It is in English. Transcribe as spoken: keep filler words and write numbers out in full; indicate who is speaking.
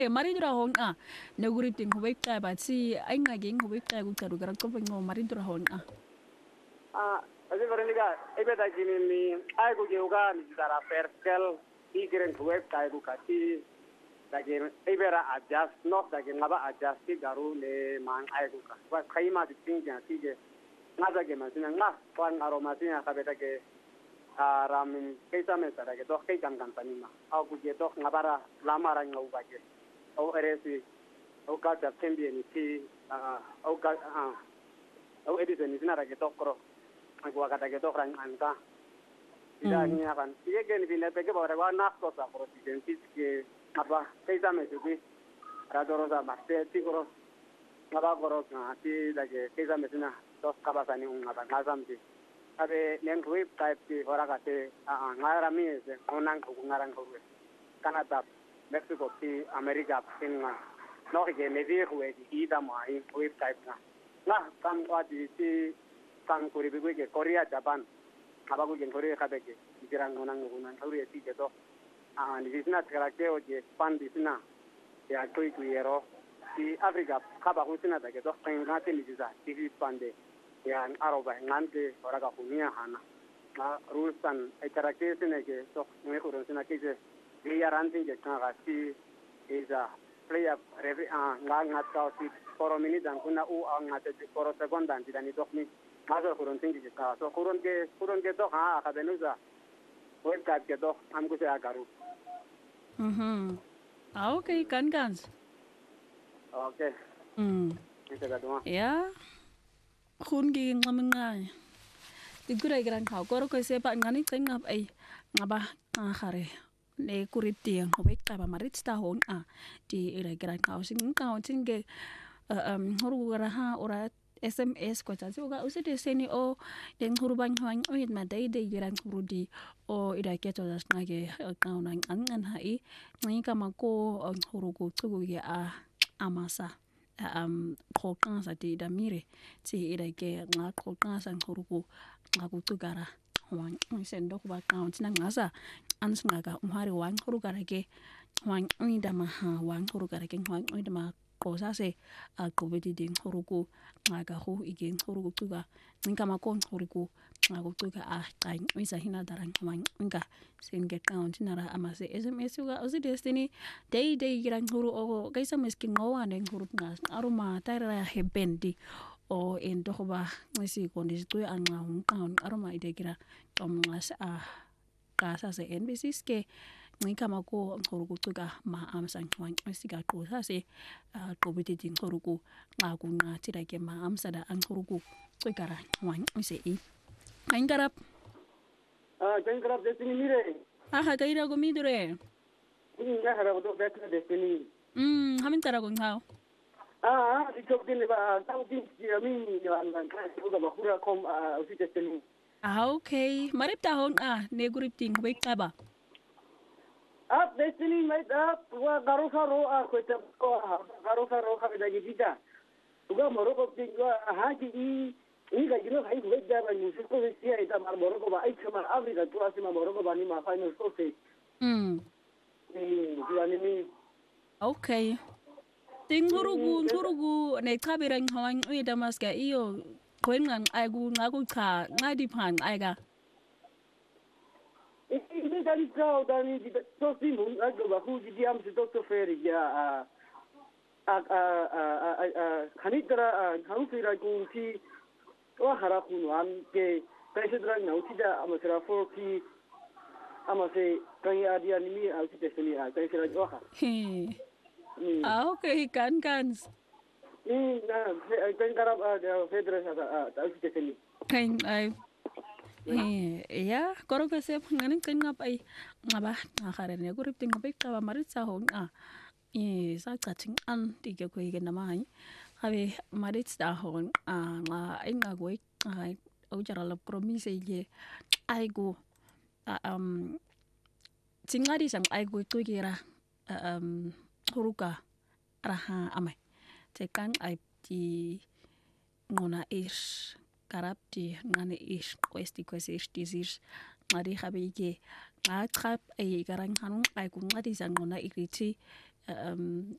Speaker 1: Maridura hon a neguriting hubekta but si ay nga ging hubekta gutaru gara ko ngo maridura hon a.
Speaker 2: Ah, asi bereniga ebe da gini mi ay ku juga ni dara perkel igren hubekta ku kati dagi ibera adjust no dagi ngaba adjust ti garu le mang ay ku ka wa khaima ti tingja ti ge ngada ge masina nga kwan aroma tinya ka beta ge aram kaisa me tara ge dok kai kam kam panima au ku ge dok ngabara lamara ngau ba ge au eresi au ka ta tembi ni ti au ka au edise ni sinara ge dokro aku kata ge dok rang anka ida ni akan ye ge ni bine pe ge ba wa nak ko sa pro ti ti ge apa kaisa me ti radoro sa maste ti koro ngaba koro na ti da ge kaisa me sina dos kabasani un ngaba ngazam ti abe nen ruip type ti hora ka te a ngara mi se onang ku ngarang ku Canada Mexico ti America tinga no ge me vi ku e ti da mai ruip type na na kam wa ti ti kam ku ri bi ge Korea Japan aba ku ge Korea ka te ge jirang onang ku nan ku ri ti ge to a ni sina tra ke o ge pan di sina ya ku ku yero ti Africa ka ba ku sina da ge to kan ga ti ni za ti pande ya aroba ngante ora ka kumia hana na rusan e karakter ne ke to me ko sina ke je ya ranting je ka ti iza player revi a nga nga ta ti poro mini dan kuna u a nga te poro seconda anti dan to mi ma so ko ranting je ka so ko ke ko ke to ha ka benuza o ka ke to am ko se agaru
Speaker 1: Mhm. Ah, okay, kan kan.
Speaker 2: okay
Speaker 1: Mm.
Speaker 2: ite ga duma
Speaker 1: Ya. Khun gi ngamengai. Tigura gran kau koro ko se pa ngani tengap ai ngaba ngare. Ne kurip tiang hobek ta ba marit sta hon a di ira gran kau sing kau tinge um horu gara ha ora S M S ko ta juga usi de seni o den huru bang hang o ma dai dai gran huru di o ira ke to das ngage kau nang angan hai ngi kama ko huru ko tugu ya a amasa um prokan sa di da mire ti ira ke nga prokan sa huru nga ku tugara wan sendo ko ba kau tina ngasa ans ngaga umhari wan huru gara ke wan ni da ma wan huru gara ke wan ni da ma cosa se a kobedi ding horuku ngaga ho igen horuku tuga ninka makon horuku ngago tuga a kai isa hina darang wan nga sen get count nara amase sms uga osi destiny day day girang huru o kaisa meski ngowa neng huru ngas aruma tara hebendi o en dohoba ngisi kondisi tu an ngahung kaun aruma ide gira tom ngas a kasa se N B C ske ngi kama ko horuku tuga ma am sang wan siga ko sa se ko biti din horuku nga ku nga tira ke ma am sada an horuku tugara wan se i kain garap
Speaker 2: ah kain garap de tini mire
Speaker 1: ah ha kaira go midure
Speaker 2: ini nga hara do bet de tini
Speaker 1: mm hamin tara go ngao
Speaker 2: ah di chok din ba tau din ji ami an ban ka ko ga hura kom usi de tini
Speaker 1: ah okay marip ta hon ah ne gurip ting ko ba ba
Speaker 2: Up destiny mate up wa garusa ro a kweta ko garusa ro ka da gidita uga moroko tingwa ha ki i i ga gino hai we da ba ni ko se sia ita mar moroko ba ai chama afrika tu asima moroko ba ni ma final so se
Speaker 1: mm
Speaker 2: ni ni ni
Speaker 1: okay ting hurugu hurugu ne kabirang hawan ui damaska iyo kwen ngang ai gu ngagu ka ngadi pan ai ga
Speaker 2: ini dari kau dari to simun ago ba hu di am se doctor feri ya a a a a kanitra hau fira ku ti wa hara ku wan ke pese dra na uti da amasra for ki amase kan ya dia ni a uti tesni a pese ra wa
Speaker 1: ah okay kan kan
Speaker 2: ni na kan karab a fedra sa a uti tesni
Speaker 1: kan ai eh ya koro ke se nganin kan ngap ai ngaba ngakare ne gurip ting ngap ka ba marit sa hon a eh sa chating an ti ke ko igen na mai habe marit sa hon a nga ai nga go ai au jara la promise ye ai go um tingari sang ai go to gira um huruka raha amai te kan ai ti ngona is karap ti ngane is questi questi is ngari habe ke ngatrap ai garang hanung ai ku ngadi sang ngona ikriti um